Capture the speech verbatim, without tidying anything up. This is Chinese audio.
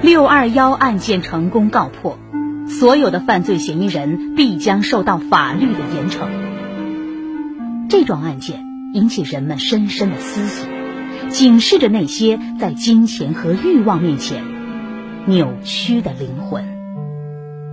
六二幺案件成功告破，所有的犯罪嫌疑人必将受到法律的严惩。这桩案件引起人们深深的思索，警示着那些在金钱和欲望面前扭曲的灵魂。